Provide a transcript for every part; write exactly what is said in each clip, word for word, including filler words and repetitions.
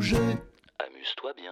projet. Amuse-toi bien.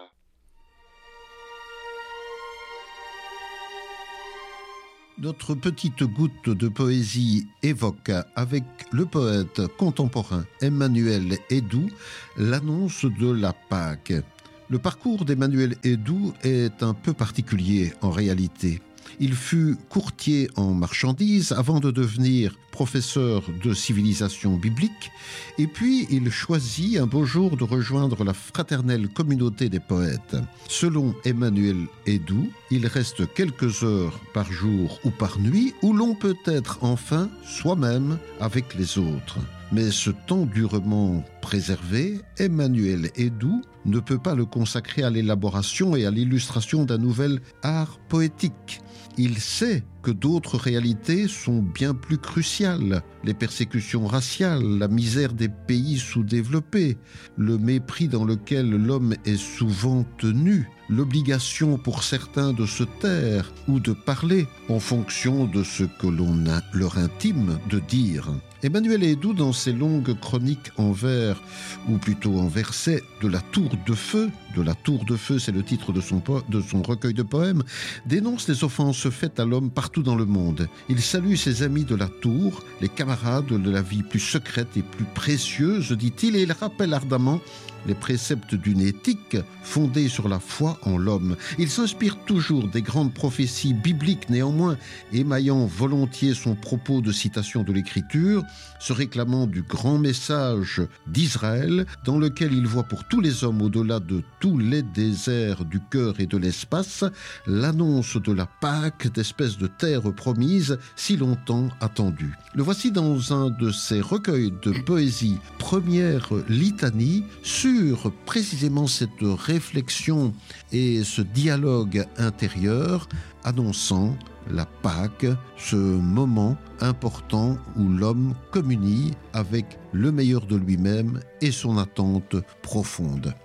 Notre petite goutte de poésie évoque avec le poète contemporain Emmanuel Edoux l'annonce de la Pâque. Le parcours d'Emmanuel Edoux est un peu particulier en réalité. Il fut courtier en marchandises avant de devenir professeur de civilisation biblique, et puis il choisit un beau jour de rejoindre la fraternelle communauté des poètes. Selon Emmanuel Edoux, il reste quelques heures par jour ou par nuit où l'on peut être enfin soi-même avec les autres. Mais ce temps durement préservé, Emmanuel Edoux ne peut pas le consacrer à l'élaboration et à l'illustration d'un nouvel art poétique. Il sait que d'autres réalités sont bien plus cruciales. Les persécutions raciales, la misère des pays sous-développés, le mépris dans lequel l'homme est souvent tenu, l'obligation pour certains de se taire ou de parler en fonction de ce que l'on a leur intime de dire. Emmanuel Edoux, dans ses longues chroniques en vers, ou plutôt en versets, de la Tour de Feu, de la Tour de Feu, c'est le titre de son, po- de son recueil de poèmes, dénonce les offenses faites à l'homme partout dans le monde. Il salue ses amis de la Tour, les camarades de la vie plus secrète et plus précieuse, dit-il, et il rappelle ardemment les préceptes d'une éthique fondée sur la foi en l'homme. Il s'inspire toujours des grandes prophéties bibliques, néanmoins émaillant volontiers son propos de citation de l'Écriture, se réclamant du grand message d'Israël, dans lequel il voit pour tous les hommes, au-delà de tous les déserts du cœur et de l'espace, l'annonce de la Pâque, d'espèce de terre promise, si longtemps attendue. Le voici dans un de ses recueils de poésie, Première litanie, sur précisément cette réflexion et ce dialogue intérieur annonçant la Pâque, ce moment important où l'homme communie avec le meilleur de lui-même et son attente profonde.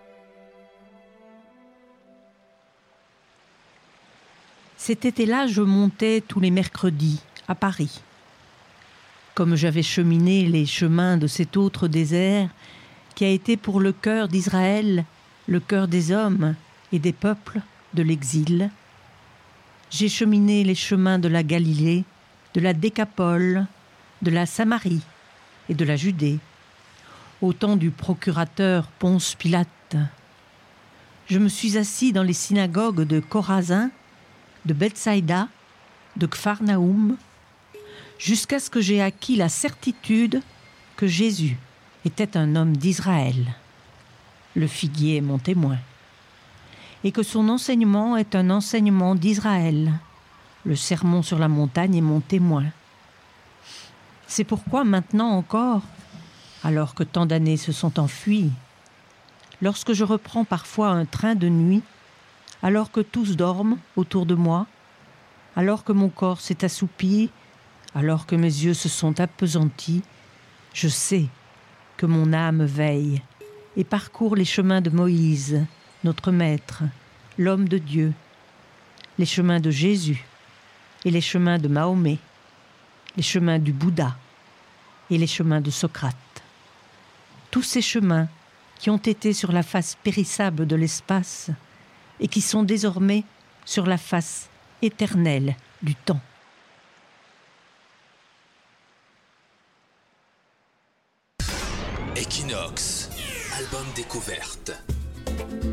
Cet été-là, je montais tous les mercredis à Paris. Comme j'avais cheminé les chemins de cet autre désert qui a été pour le cœur d'Israël, le cœur des hommes et des peuples de l'exil. J'ai cheminé les chemins de la Galilée, de la Décapole, de la Samarie et de la Judée, au temps du procurateur Ponce Pilate. Je me suis assis dans les synagogues de Chorazin, de Bethsaïda, de Kpharnaoum, jusqu'à ce que j'ai acquis la certitude que Jésus était un homme d'Israël. Le figuier est mon témoin. Et que son enseignement est un enseignement d'Israël. Le sermon sur la montagne est mon témoin. C'est pourquoi maintenant encore, alors que tant d'années se sont enfuies, lorsque je reprends parfois un train de nuit, alors que tous dorment autour de moi, alors que mon corps s'est assoupi, alors que mes yeux se sont appesantis, je sais que mon âme veille et parcourt les chemins de Moïse, notre maître, l'homme de Dieu, les chemins de Jésus et les chemins de Mahomet, les chemins du Bouddha et les chemins de Socrate. Tous ces chemins qui ont été sur la face périssable de l'espace et qui sont désormais sur la face éternelle du temps. Equinox, album découverte.